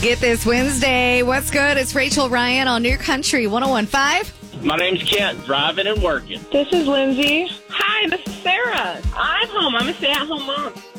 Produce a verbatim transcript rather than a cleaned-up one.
Get this Wednesday. What's good? It's Rachel Ryan on New Country one oh one point five. My name's Kent, driving and working. This is Lindsay. Hi, this is Sarah. I'm home. I'm a stay-at-home mom.